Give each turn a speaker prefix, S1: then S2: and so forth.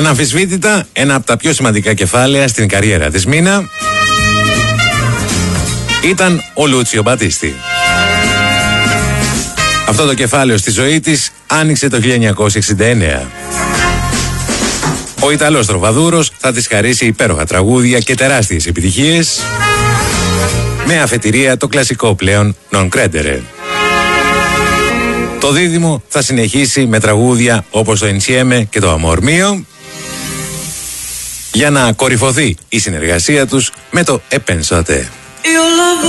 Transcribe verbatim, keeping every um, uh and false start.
S1: Αναμφισβήτητα, ένα από τα πιο σημαντικά κεφάλαια στην καριέρα της Μίνα ήταν ο Λούτσιο Μπατίστη. Αυτό το κεφάλαιο στη ζωή της άνοιξε το χίλια εννιακόσια εξήντα εννέα. Ο Ιταλός τροβαδούρος θα της χαρίσει υπέροχα τραγούδια και τεράστιες επιτυχίες, με αφετηρία το κλασικό πλέον Non Credere. Το δίδυμο θα συνεχίσει με τραγούδια όπως το Insieme και το Amor Mio, για να κορυφωθεί η συνεργασία τους με το E Pensate.